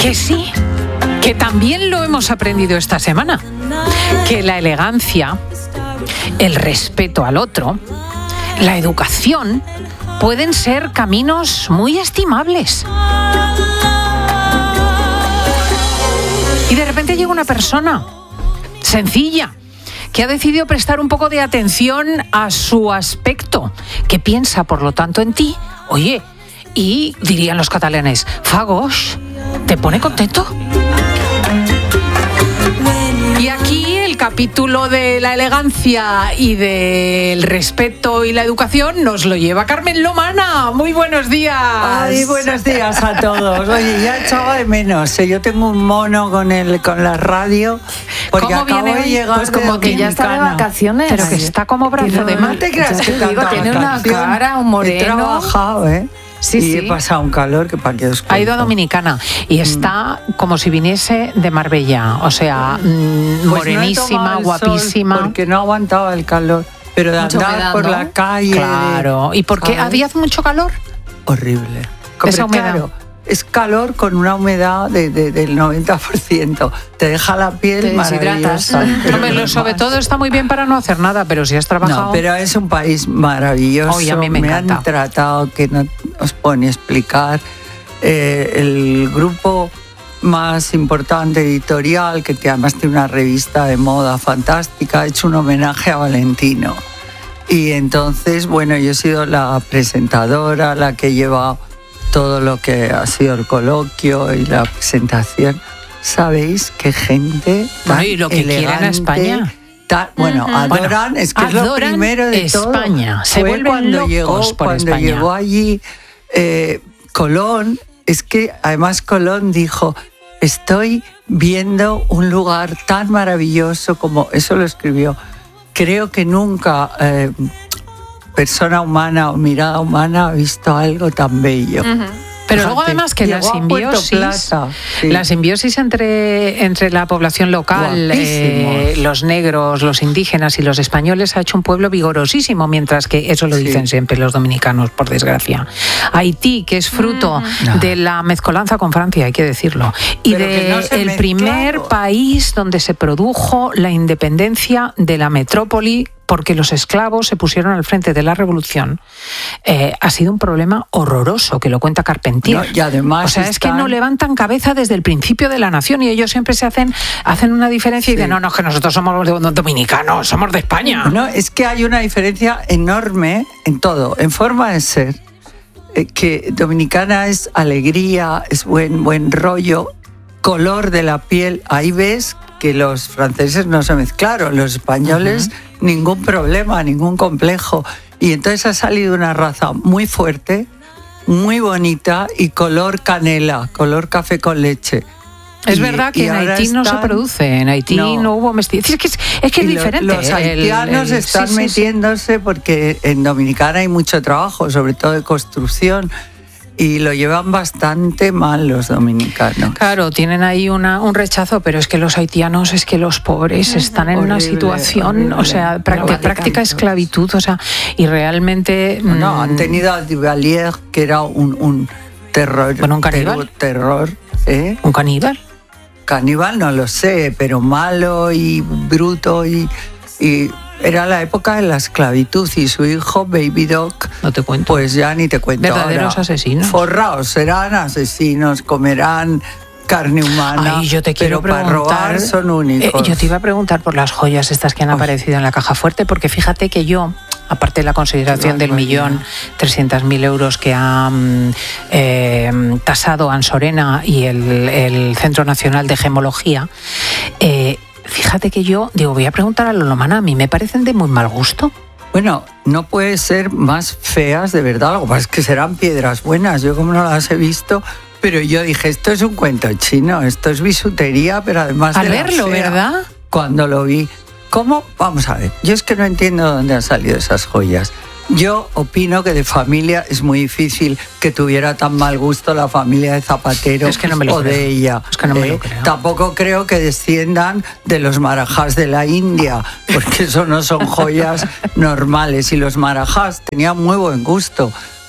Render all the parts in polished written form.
Que sí, que también lo hemos aprendido esta semana, que la elegancia, el respeto al otro, la educación pueden ser caminos muy estimables. Y de repente llega una persona sencilla que ha decidido prestar un poco de atención a su aspecto, que piensa, por lo tanto, en ti. Oye, y dirían los catalanes, fagos, ¿te pone contento? Y aquí el capítulo de la elegancia y del respeto y la educación nos lo lleva Carmen Lomana. Muy buenos días. Ay, buenos días a todos. Oye, ya echaba de menos. Yo tengo un mono con la radio. Porque ¿Cómo acabo viene de hoy? llegar Pues como que ya está de vacaciones. Pero que está como brazo de mar. No te creas que digo, tiene una cara, un moreno. He trabajado, Sí, y sí. he pasado un calor que para que os cuento. Ha ido a Dominicana y está como si viniese de Marbella, o sea, Pues morenísima, no he tomado el guapísima. sol porque no aguantaba el calor. Pero de Mucha andar humedad, por ¿no? la calle. Claro, ¿y por qué? ¿sabes? ¿Había mucho calor? Horrible. Esa Hombre, humedad. claro, es calor con una humedad del 90%. Te deja la piel Te deshidratas. maravillosa. pero Hombre, no sobre más. todo está muy bien para no hacer nada, pero si has trabajado... No, pero es un país maravilloso. Oye, a mí me encanta. han tratado que no os puedo ni explicar. El grupo más importante editorial, que además tiene una revista de moda fantástica, ha hecho un homenaje a Valentino. Y entonces, bueno, yo he sido la presentadora, la que lleva todo lo que ha sido el coloquio y la presentación. ¿Sabéis qué gente tan Bueno, y lo que quieren a elegante, España. Bueno, adoran, Bueno, es que es lo adoran primero de España. todo. Se Fue vuelven cuando locos llegó, por cuando España. llegó allí Colón, es que además Colón dijo, estoy viendo un lugar tan maravilloso como, eso lo escribió, creo que nunca persona humana o mirada humana ha visto algo tan bello. Pero Fíjate, luego además que la llegó a Puerto simbiosis, Plata, sí. la simbiosis entre la población local, Guapísimos. los negros, los indígenas y los españoles ha hecho un pueblo vigorosísimo, mientras que eso lo Sí. dicen siempre los dominicanos, por desgracia. Haití, que es fruto de la mezcolanza con Francia, hay que decirlo, y Pero que no se el primer mezclaron. país donde se produjo la independencia de la metrópoli porque los esclavos se pusieron al frente de la revolución, ha sido un problema horroroso, que lo cuenta Carpentier. No, y además o sea, es que están- no levantan cabeza desde el principio de la nación y ellos siempre se hacen una diferencia y Sí. dicen, no, es que nosotros somos dominicanos, somos de España. No, es que hay una diferencia enorme en todo, en forma de ser. Que dominicana es alegría, es buen rollo, color de la piel. Ahí ves que los franceses no se mezclaron, los españoles ningún problema, ningún complejo. Y entonces ha salido una raza muy fuerte, muy bonita y color canela, color café con leche. Es Y- verdad que y en ahora Haití no se están- produce, en Haití no hubo mestizaje. Es que es y diferente. Los haitianos están sí, sí, sí. metiéndose porque en Dominicana hay mucho trabajo, sobre todo de construcción, y lo llevan bastante mal los dominicanos. Claro, tienen ahí un rechazo, pero es que los haitianos, es que los pobres están en una Horrible, situación, horrible. o sea, práctica esclavitud, o sea, y realmente... No, han tenido a Duvalier, que era un terror. Bueno, un caníbal. Terror, ¿eh? ¿Un caníbal? Caníbal no lo sé, pero malo y bruto y era la época de la esclavitud y su hijo Baby Doc, No te cuento. pues ya ni te cuento. Verdaderos ahora. asesinos. Forraos, serán asesinos, comerán carne humana. Ay, yo te quiero pero para preguntar, robar son únicos. yo te iba a preguntar por las joyas estas que han aparecido en la caja fuerte, porque fíjate que yo, aparte de la consideración del 1.300.000 euros que ha tasado Ansorena y el Centro Nacional de Gemología, fíjate que yo digo, voy a preguntar a Lomana, a mí me parecen de muy mal gusto. Bueno, no puede ser más feas, de verdad. Lo que pasa es que serán piedras buenas. Yo como no las he visto, pero yo dije, esto es un cuento chino, esto es bisutería, pero además Al de la verlo, fea. ¿verdad? Cuando lo vi. ¿Cómo? Vamos a ver. Yo es que no entiendo dónde han salido esas joyas. Yo opino que de familia es muy difícil que tuviera tan mal gusto la familia de Zapatero Es que no me lo o creo. de ella. Es que no me lo creo. Tampoco creo que desciendan de los marajás de la India, porque eso no son joyas normales. Y los marajás tenían muy buen gusto,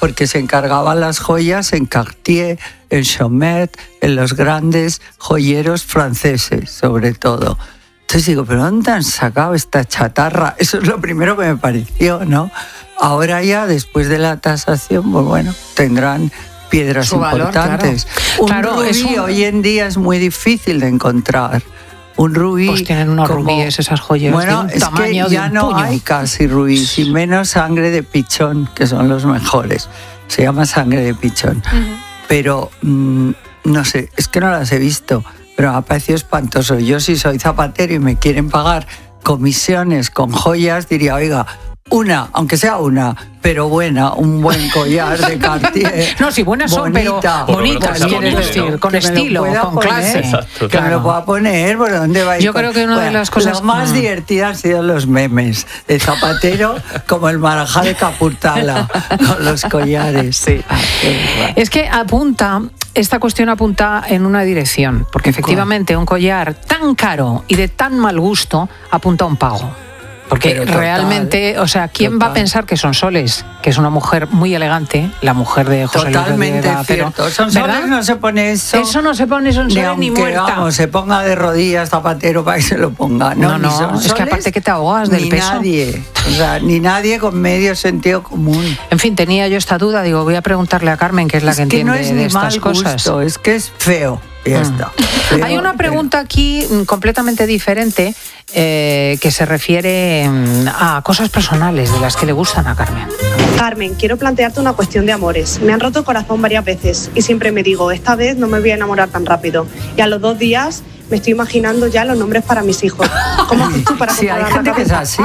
porque se encargaban las joyas en Cartier, en Chomet, en los grandes joyeros franceses, sobre todo. Entonces digo, ¿pero dónde han sacado esta chatarra? Eso es lo primero que me pareció, ¿no? Ahora ya, después de la tasación, pues bueno, tendrán piedras su valor, importantes. Claro. Un rubí hoy en día es muy difícil de encontrar. Un rubí... Pues tienen unos rubíes esas joyas bueno, de un tamaño que ya de un no puño. hay casi rubíes, y menos sangre de pichón, que son los mejores. Se llama sangre de pichón. Pero, no sé, es que no las he visto, pero me ha parecido espantoso. Yo, si soy zapatero y me quieren pagar comisiones con joyas, diría, oiga, una, aunque sea una, pero buena, un buen collar de Cartier. No, si buenas son, pero bonitas, quieres decir, con estilo, con clase. Exacto. Que me lo pueda poner, ¿por dónde va a ir? Yo creo que una de las cosas... Lo más divertido han sido los memes de Zapatero, como el Marajá de Capurtala, con los collares. Sí. Es que esta cuestión apunta en una dirección, porque efectivamente un collar tan caro y de tan mal gusto apunta a un pago. Porque Pero total, realmente, o sea, ¿quién va a pensar que Sonsoles, que es una mujer muy elegante, la mujer de José Luis Totalmente Rodríguez, cierto. Sonsoles no se pone eso. Eso no se pone Sonsoles ni muerta. Vamos, se ponga de rodillas Zapatero para que se lo ponga. No, ni Sonsoles, es que aparte que te ahogas del ni peso. Nadie, o sea, ni nadie con medio sentido común. En fin, tenía yo esta duda, digo, voy a preguntarle a Carmen, que es la que entiende no es de ni estas mal cosas. Gusto, es que es feo. Y ya está. Feo, Hay una pregunta aquí completamente diferente que se refiere a cosas personales de las que le gustan a Carmen. Carmen, quiero plantearte una cuestión de amores. Me han roto el corazón varias veces y siempre me digo, esta vez no me voy a enamorar tan rápido. Y a los 2 días me estoy imaginando ya los nombres para mis hijos. ¿Cómo haces tú para Sí, hay controlar la gente que es cabeza?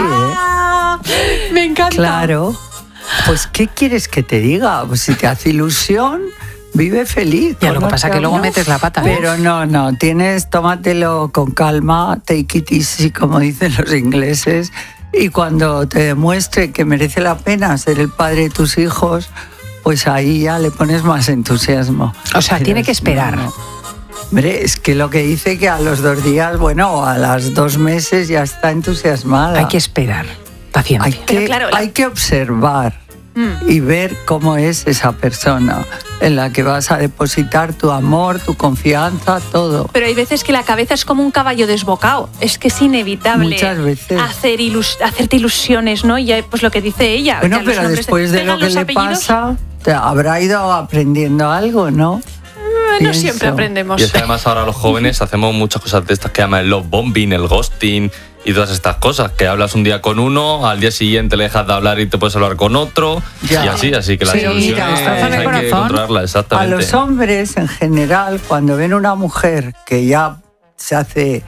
así, Me encanta. Claro. Pues, ¿qué quieres que te diga? Pues si te hace ilusión, vive feliz. Ya, lo que pasa es que luego metes la pata. Pero no, tómatelo con calma, take it easy, como dicen los ingleses, y cuando te demuestre que merece la pena ser el padre de tus hijos, pues ahí ya le pones más entusiasmo. O sea, tiene que esperar. No. Hombre, es que lo que dice que a los 2 días, bueno, a los 2 meses ya está entusiasmada. Hay que esperar, paciencia. Hay que observar y ver cómo es esa persona en la que vas a depositar tu amor, tu confianza, todo. Pero hay veces que la cabeza es como un caballo desbocado. Es que es inevitable. Muchas veces. Hacerte ilusiones, ¿no? Y ya, pues lo que dice ella. Bueno, ya los pero nombres después de pegan lo que los le apellidos. pasa, habrá ido aprendiendo algo, ¿no? No Pienso. siempre aprendemos. Y es que además ahora los jóvenes hacemos muchas cosas de estas que llaman el love bombing, el ghosting y todas estas cosas, que hablas un día con uno, al día siguiente le dejas de hablar y te puedes hablar con otro, Ya. y así que las Pero ilusiones mira, destroza el hay que corazón. controlarlas, A exactamente. los hombres en general, cuando ven una mujer que ya se hace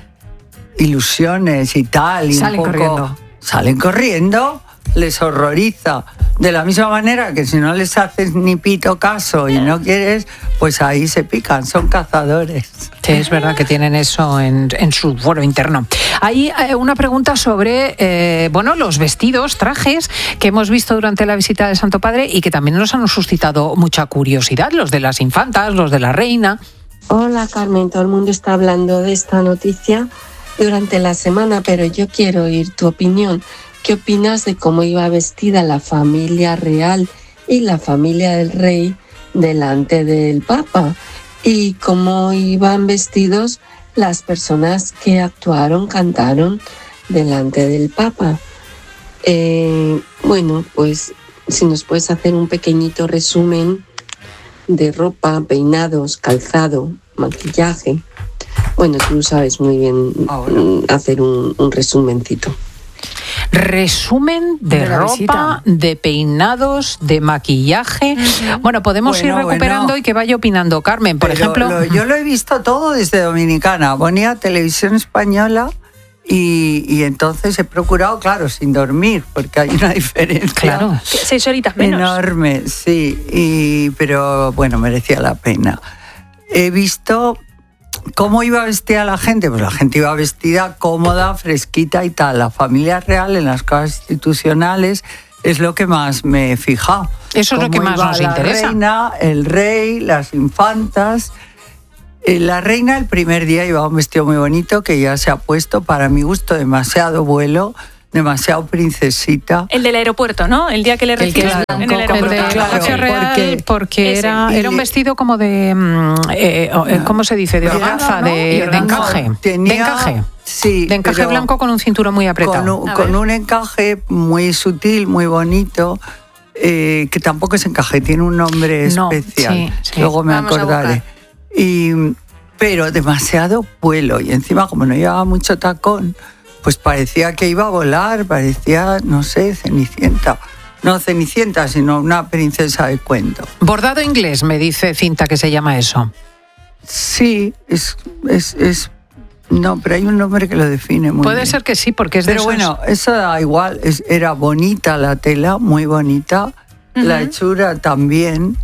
ilusiones y tal, y Salen un poco, corriendo. salen corriendo, les horroriza. De la misma manera que si no les haces ni pito caso y no quieres, pues ahí se pican, son cazadores. Sí, es verdad que tienen eso en su fuero interno. Hay una pregunta sobre los vestidos, trajes que hemos visto durante la visita del Santo Padre y que también nos han suscitado mucha curiosidad, los de las infantas, los de la reina. Hola Carmen, todo el mundo está hablando de esta noticia durante la semana, pero yo quiero oír tu opinión. ¿Qué opinas de cómo iba vestida la familia real y la familia del rey delante del Papa? Y cómo iban vestidos las personas que actuaron, cantaron delante del Papa. Bueno, pues si nos puedes hacer un pequeñito resumen de ropa, peinados, calzado, maquillaje. Bueno, tú sabes muy bien hacer un resumencito. Resumen de ropa, de peinados, de maquillaje. Bueno, podemos ir recuperando y que vaya opinando Carmen. Por ejemplo, yo lo he visto todo desde Dominicana. Ponía televisión española y entonces he procurado, claro, sin dormir, porque hay una diferencia. Claro. 6 horitas menos. Enorme, sí. Pero bueno, merecía la pena. He visto ¿cómo iba vestida la gente? Pues la gente iba vestida cómoda, fresquita y tal. La familia real en las casas institucionales es lo que más me he fijado. Eso es lo que más nos interesa. La reina, el rey, las infantas. La reina el primer día llevaba un vestido muy bonito que ya se ha puesto, para mi gusto, demasiado vuelo. demasiado princesita. El del aeropuerto, ¿no? El día que le recibes es en blanco, el aeropuerto. El de Claro, Palacio Real, porque ese. era un vestido como de, ¿cómo se dice? De Era, organza, ¿no? de encaje. Tenía- de encaje. Sí, De encaje pero blanco con un cinturón muy apretado. con un encaje muy sutil, muy bonito, que tampoco es encaje, tiene un nombre No, especial. sí, sí. Luego me Vamos a acordaré. Pero demasiado vuelo, y encima como no llevaba mucho tacón, pues parecía que iba a volar, parecía, no sé, Cenicienta. No Cenicienta, sino una princesa de cuento. Bordado inglés, me dice Cinta que se llama eso. Sí, no, pero hay un nombre que lo define muy Puede bien. ser que sí, porque es de Pero esos- bueno, eso da igual, era bonita la tela, muy bonita, la hechura también,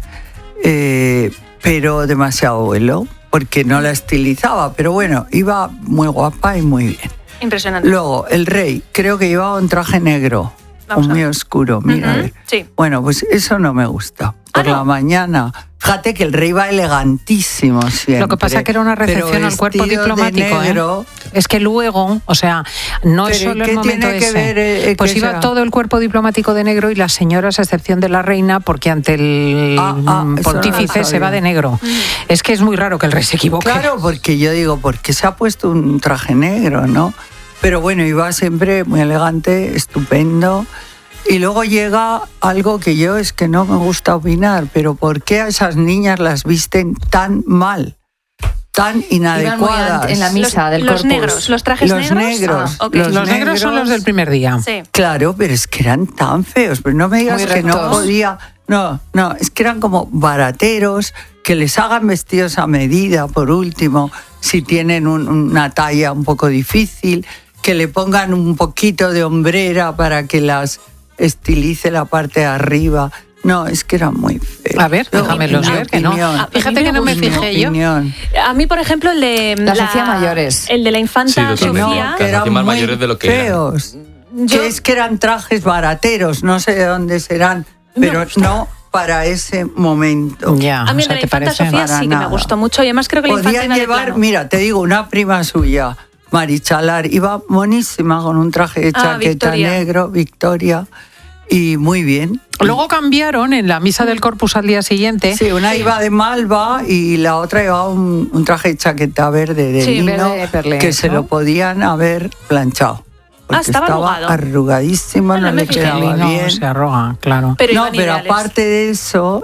pero demasiado vuelo, porque no la estilizaba, pero bueno, iba muy guapa y muy bien. Impresionante. Luego, el rey, creo que llevaba un traje negro, Vamos a muy ver. oscuro, mira. a ver. Sí. Bueno, pues eso no me gusta. Por ¿no? la mañana. Fíjate que el rey va elegantísimo siempre. Lo que pasa que era una recepción pero al cuerpo vestido de diplomático, negro, Es que luego, o sea, no es ¿Pero solo qué el momento tiene que ese. ver, Pues que iba sea? todo el cuerpo diplomático de negro y las señoras, a excepción de la reina, porque ante el eso no lo pontífice se va sabía. de negro. Es que es muy raro que el rey se equivoque. Claro, porque yo digo, ¿por qué se ha puesto un traje negro, no? Pero bueno, iba siempre muy elegante, estupendo. Y luego llega algo que yo es que no me gusta opinar, pero ¿por qué a esas niñas las visten tan mal, tan Iban muy inadecuadas? en la misa del Los Corpus. negros, los trajes Los negros. negros, Ah, ok. Los negros son los del primer día. Sí. Claro, pero es que eran tan feos, pero no me digas Muy que no rectos. podía. No, es que eran como barateros, que les hagan vestidos a medida, por último, si tienen una talla un poco difícil, que le pongan un poquito de hombrera para que las estilice la parte de arriba. No, es que eran muy feos. A ver, déjamelos ver, que no. opinión. Fíjate que no me Mi fijé yo. opinión. A mí, por ejemplo, el de Las hacía mayores. El de la infanta Sí, totalmente. Sofía. No, Que Las eran hacía más muy mayores de lo que eran. feos. Yo- Que es que eran trajes barateros, no sé de dónde serán, pero no para ese momento. Ya, A mí o el sea, de la ¿te infanta parece? Sofía Para sí que me nada. gustó mucho y además creo que la infanta Podían iba de llevar, plano. mira, te digo, una prima suya, Marichalar, iba monísima con un traje de chaqueta Victoria. negro, Victoria, y muy bien. Luego cambiaron en la misa del Corpus al día siguiente. Sí, una iba de malva y la otra llevaba un traje de chaqueta verde de Sí, lino verde perlé, que se ¿no? lo podían haber planchado. Porque estaba arrugado. arrugadísimo, Ah, no no me le fijé. quedaba No, bien. se arroga, claro. Pero No, iban pero ideales. aparte de eso,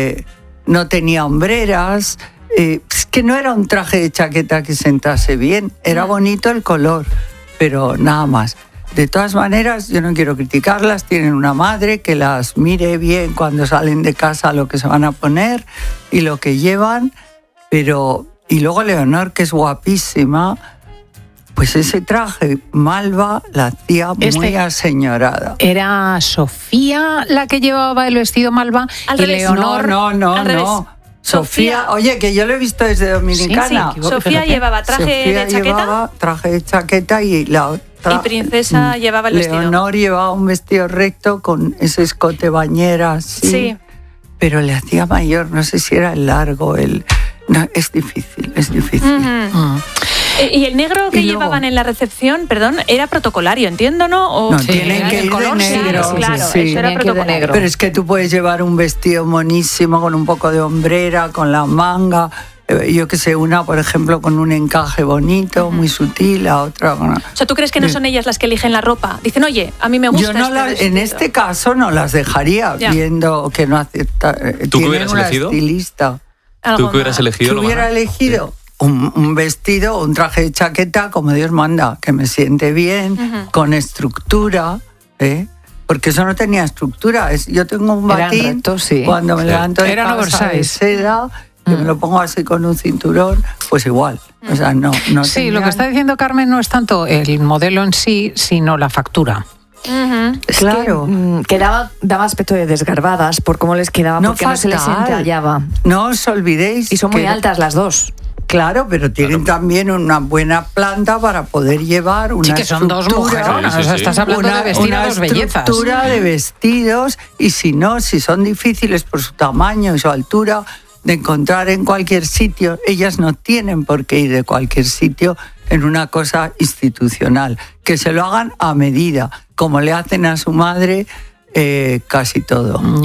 no tenía hombreras. Es que no era un traje de chaqueta que sentase bien. Era bonito el color, pero nada más. De todas maneras, yo no quiero criticarlas. Tienen una madre que las mire bien cuando salen de casa lo que se van a poner y lo que llevan. Pero y luego Leonor, que es guapísima. Pues ese traje Malva la hacía muy aseñorada. Era Sofía la que llevaba el vestido malva Al y revés. Leonor. No. Al revés. Sofía, oye, que yo lo he visto desde Dominicana. Sí, Sofía fíjate. llevaba traje Sofía de chaqueta llevaba traje de chaqueta y la otra. y Princesa llevaba el vestido. Leonor llevaba un vestido recto con ese escote bañera así. Sí. Pero le hacía mayor, no sé si era el largo, no, es difícil, es difícil. Mm. Y el negro que Y luego- llevaban en la recepción, perdón, era protocolario, entiendo, ¿no? O No, Sí, tienen era que el ir color, de sí, negro. Claro, claro, sí. eso era Tenían que ir de protocolario. negro. Pero es que tú puedes llevar un vestido monísimo con un poco de hombrera, con la manga. Yo que sé, una, por ejemplo, con un encaje bonito, muy sutil, la otra con... O sea, ¿tú crees que no son ellas las que eligen la ropa? Dicen, oye, a mí me gusta Yo no este vestido. en este caso no las dejaría, Ya. viendo que no acepta. ¿Tú qué tienen hubieras una elegido? estilista. Algo ¿Tú que hubieras más. elegido? ¿Qué lo hubiera más? elegido? Un vestido, un traje de chaqueta, como Dios manda, que me siente bien, con estructura, ¿eh? Porque eso no tenía estructura. Yo tengo un Eran batín, rectos, sí. cuando me Sí. levanto de Eran casa de oversize. seda, que me lo pongo así con un cinturón, pues igual. O sea, no Sí, lo tenían- que está diciendo Carmen no es tanto el modelo en sí, sino la factura. Ujú. Es Claro. que daba aspecto de desgarbadas por cómo les quedaba, No, porque no se les fatal. entallaba. No os olvidéis. Y son muy que- altas las dos. Claro, pero tienen también una buena planta para poder llevar una Sí, que son dos estructura, mujeronas. Sí, sí, o sea, sí. estás hablando de vestir a dos bellezas. estructura de vestidos, y si no, si son difíciles por su tamaño y su altura de encontrar en cualquier sitio, ellas no tienen por qué ir de cualquier sitio en una cosa institucional. Que se lo hagan a medida, como le hacen a su madre casi todo.